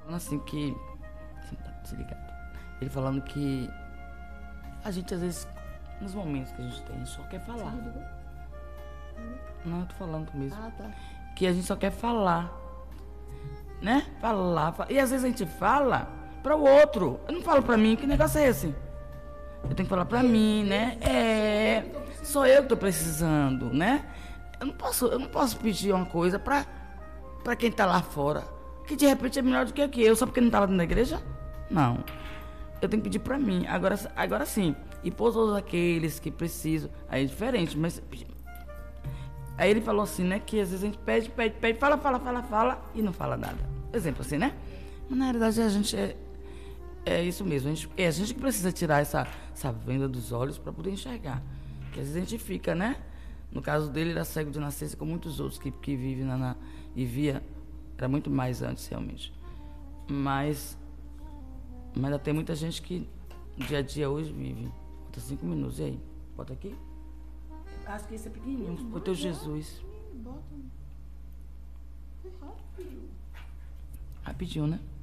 Assim que... Tá desligado. Ele falando que a gente, às vezes, nos momentos que a gente tem, a gente só quer falar. Não, eu tô falando mesmo. Ah, tá. Que a gente só quer falar. Né? Falar. E às vezes a gente fala para o outro. Eu não falo para mim, que negócio é esse? Eu tenho que falar para mim, né? Sou eu que tô precisando, né? Eu não posso pedir uma coisa para quem tá lá fora, que de repente é melhor do que eu, só porque não tava dentro da igreja? Não. Eu tenho que pedir para mim. Agora sim. E por todos aqueles que precisam. Aí é diferente, mas... Aí ele falou assim, né? Que às vezes a gente pede, fala e não fala nada. Exemplo assim, né? Mas na realidade a gente é isso mesmo. A gente que precisa tirar essa venda dos olhos para poder enxergar. Porque às vezes a gente fica, né? No caso dele, era cego de nascença, como muitos outros que vivem e via. Era muito mais antes, realmente. Mas ainda tem muita gente que no dia a dia hoje vive. Falta 5 minutos. E aí? Bota aqui? Acho que esse é pequenininho. O teu Jesus. Bota. Foi rápido. Rapidinho, né?